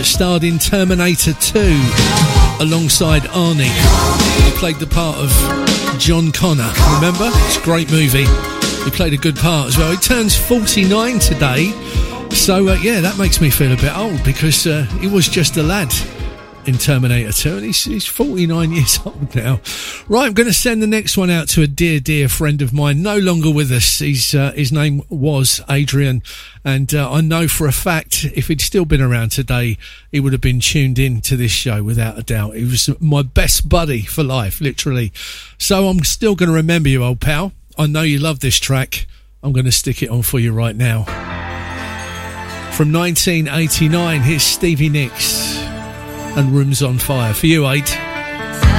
starred in Terminator 2 alongside Arnie. He played the part of John Connor, remember? It's a great movie. He played a good part as well. He turns 49 today, so yeah, that makes me feel a bit old because he was just a lad in Terminator 2 and he's 49 years old now. Right, I'm going to send the next one out to a dear friend of mine, no longer with us. His name was Adrian, and I know for a fact if he'd still been around today, he would have been tuned in to this show without a doubt. He was my best buddy for life, literally. So I'm still going to remember you, old pal. I know you love this track. I'm going to stick it on for you right now. From 1989, here's Stevie Nicks and Rooms on Fire. For you, 8.